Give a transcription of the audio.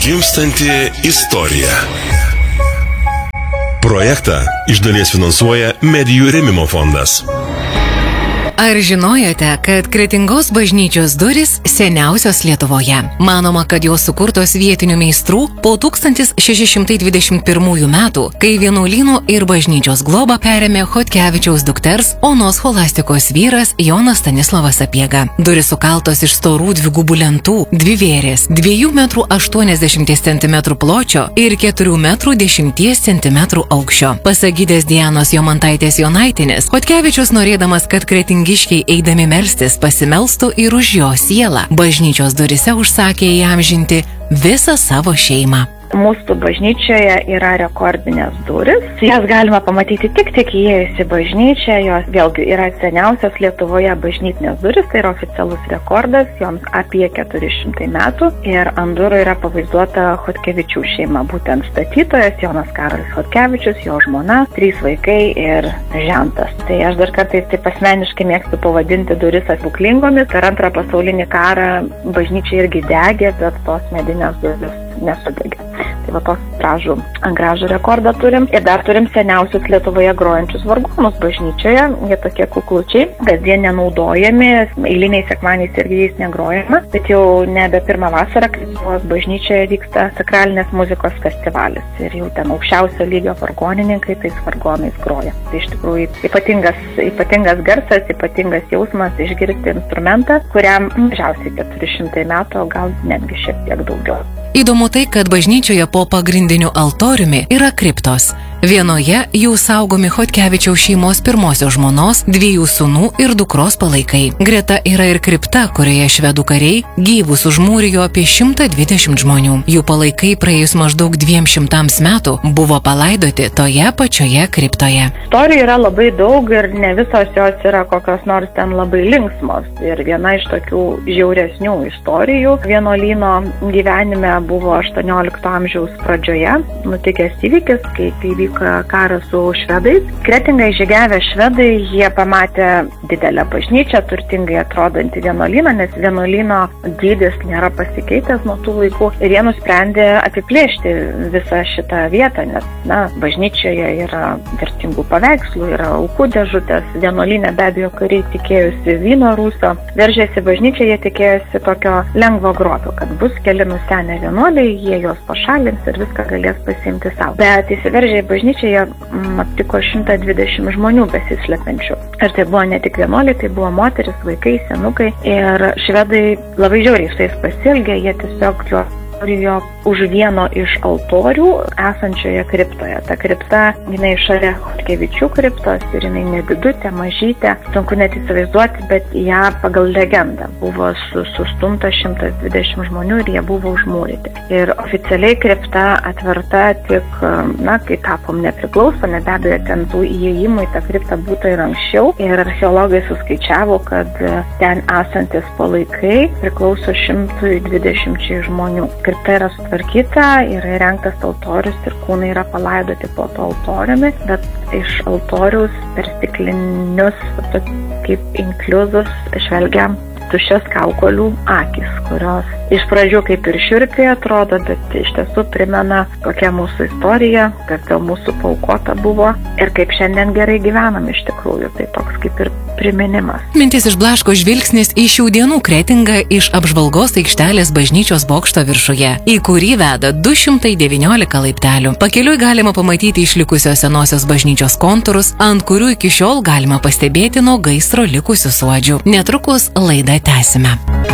Gimstanti istorija. Projektą iš dalies finansuoja Medijų rėmimo fondas. Ar žinojote, kad Kretingos bažnyčios durys seniausios Lietuvoje? Manoma, kad jos sukurtos vietinių meistrų po 1621 metų, kai vienuolynų ir bažnyčios globą perėmė Chodkevičiaus dukters Onos Scholastikos vyras Jonas Stanislavas Sapiega. Durys sukaltos iš storų dvigubų lentų, dvivėrės, 2,80 cm pločio ir 4,10 cm aukščio. Pasak gidės Dianos Jomantaitės Jonaitinės, Chodkevičius norėdamas, kad kretingiškiai eidami melstis pasimelstų ir už jo sielą, bažnyčios durise užsakė įamžinti visą savo šeimą. Mūsų bažnyčioje yra rekordinės durys. Jas galima pamatyti tik įėjus į bažnyčią. Jos vėlgi yra seniausios Lietuvoje bažnytinės durys, tai yra oficialus rekordas, joms apie 400 metų. Ir ant durų yra pavaizduota Chodkevičių šeima, būtent statytojas Jonas Karolis Chodkevičius, jo žmona, 3 vaikai ir žentas. Tai aš dar kartais taip asmeniškai mėgstu pavadinti duris stebuklingomis. Per Antrą pasaulinį karą bažnyčia irgi degė, bet tos medinės durys nesudegė. Tai va tokį gražų rekordą turim. Ir dar turim seniausius Lietuvoje grojančius vargonus bažnyčioje. Jie tokie kuklučiai, kasdien nenaudojami, eiliniais sekmadieniais irgi jais negrojama. Bet jau nebe pirmą vasarą, kai bažnyčioje vyksta sakralinės muzikos festivalis. Ir jau ten aukščiausio lygio vargonininkai tais vargonais groja. Tai iš tikrųjų ypatingas garsas, ypatingas jausmas išgirsti instrumentą, kuriam mažiausiai 400 metų, o gal netgi šiek tiek daugiau. Įdomu tai, kad bažnyčioje po pagrindiniu altoriumi yra kriptos. Vienoje jų saugomi Chodkevičiaus šeimos pirmosios žmonos, 2 sūnų ir dukros palaikai. Greta yra ir kripta, kurioje švedų kariai gyvus užmūrijo apie 120 žmonių. Jų palaikai praėjus maždaug 200 metų buvo palaidoti toje pačioje kriptoje. Istorijų yra labai daug ir ne visos jos yra kokios nors ten labai linksmos. Ir viena iš tokių žiauresnių istorijų vienuolyno gyvenime buvo 18 amžiaus pradžioje nutikęs įvykis, kai vyko karas su švedais. Kretingą įžygiavę švedai, jie pamatė didelę bažnyčią, turtingai atrodantį vienuolyną, nes vienuolyno dydis nėra pasikeitęs nuo tų laikų. Ir jie nusprendė apiplėšti visą šitą vietą, nes, bažnyčioje yra vertingų paveikslų, yra aukų dėžutės. Vienuolyne be abejo kariai tikėjusi vyno rūsio. Veržėsi bažnyčią, jie tikėjusi tokio lengvo grobio, kad bus keli nusenę vienuoliai, jie juos pašalins ir viską galės pasiimti savo. Bet įsiveržė į bažnyčią, jie aptiko 120 žmonių besislepiančių. Ir tai buvo ne tik vienuoliai, tai buvo moteris, vaikai, senukai. Ir švedai labai žiauriai su jais pasielgė, jie tiesiog už vieno iš altorių esančioje kriptoje. Ta kripta, jinai šalia Chodkevičių kriptos ir jinai nedidutė, mažytė. Sunku net įsivaizduoti, bet ją pagal legendą buvo sustumta 120 žmonių ir jie buvo užmūryti. Ir oficialiai kripta atverta tik, kai tapom nepriklausomi, be abejo, ten tų įėjimų į tą kriptą būtų ir anksčiau. Ir archeologai suskaičiavo, kad ten esantis palaikai priklauso 120 žmonių. Kripta yra sutvarkyta, yra įrengtas altorius ir kūnai yra palaidoti po to altoriumi, bet iš altoriaus per stiklinius kaip inkliuzus žvelgia tuščias kaukolių akys, kurios iš pradžių kaip ir šiurpiai atrodo, bet iš tiesų primena, kokia mūsų istorija, kas dėl mūsų paaukota buvo ir kaip šiandien gerai gyvenam iš tikrųjų. Tai toks kaip ir priminimas. Mintis išblaško žvilgsnis į šių dienų Kretingą iš apžvalgos aikštelės bažnyčios bokšto viršuje, į kurį veda 219 laiptelių. Pakeliui galima pamatyti išlikusios senosios bažnyčios kontūrus, ant kurių iki šiol galima pastebėti nuo gaisro likusių suodžių. Netrukus laidą tęsime.